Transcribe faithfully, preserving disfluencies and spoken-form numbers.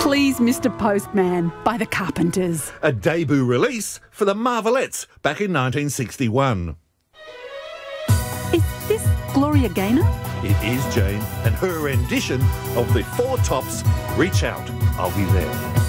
Please, Mister Postman by the Carpenters. A debut release for the Marvelettes back in nineteen sixty-one. Is this Gloria Gaynor? It is Jane, and her rendition of the Four Tops' Reach Out, I'll Be There.